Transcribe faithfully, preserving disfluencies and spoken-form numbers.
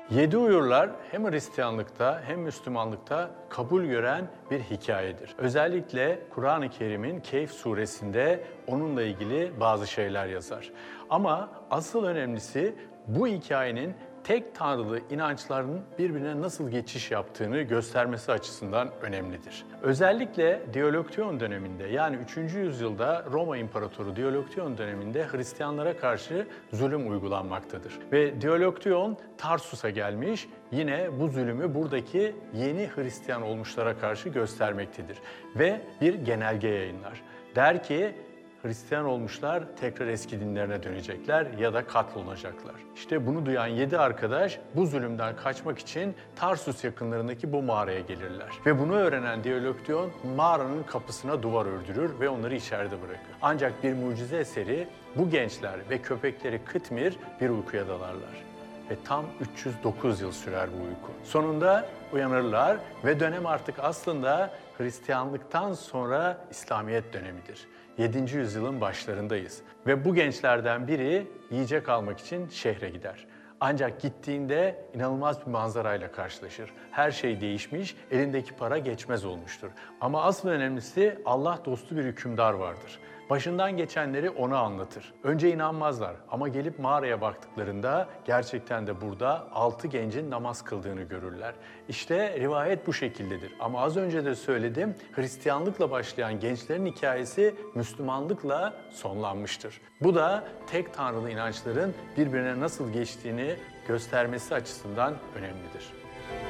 Yedi Uyurlar hem Hristiyanlıkta hem Müslümanlıkta kabul gören bir hikayedir. Özellikle Kur'an-ı Kerim'in Kehf suresinde onunla ilgili bazı şeyler yazar. Ama asıl önemlisi bu hikayenin tek tanrılı inançların birbirine nasıl geçiş yaptığını göstermesi açısından önemlidir. Özellikle Diyalogtion döneminde, yani üçüncü yüzyılda Roma İmparatoru Diyalogtion döneminde Hristiyanlara karşı zulüm uygulanmaktadır. Ve Diyalogtion Tarsus'a gelmiş, yine bu zulümü buradaki yeni Hristiyan olmuşlara karşı göstermektedir. Ve bir genelge yayınlar. Der ki, Hristiyan olmuşlar tekrar eski dinlerine dönecekler ya da katlolunacaklar. İşte bunu duyan yedi arkadaş bu zulümden kaçmak için Tarsus yakınlarındaki bu mağaraya gelirler. Ve bunu öğrenen Diyalogtion mağaranın kapısına duvar ördürür ve onları içeride bırakır. Ancak bir mucize eseri bu gençler ve köpekleri Kıtmir bir uykuya dalarlar. Ve tam üç yüz dokuz yıl sürer bu uyku. Sonunda uyanırlar ve dönem artık aslında Hristiyanlıktan sonra İslamiyet dönemidir. yedinci yüzyılın başlarındayız. Ve bu gençlerden biri yiyecek almak için şehre gider. Ancak gittiğinde inanılmaz bir manzarayla karşılaşır. Her şey değişmiş, elindeki para geçmez olmuştur. Ama asıl önemlisi Allah dostu bir hükümdar vardır. Başından geçenleri ona anlatır. Önce inanmazlar ama gelip mağaraya baktıklarında gerçekten de burada altı gencin namaz kıldığını görürler. İşte rivayet bu şekildedir. Ama az önce de söyledim, Hristiyanlıkla başlayan gençlerin hikayesi Müslümanlıkla sonlanmıştır. Bu da tek tanrılı inançların birbirine nasıl geçtiğini göstermesi açısından önemlidir.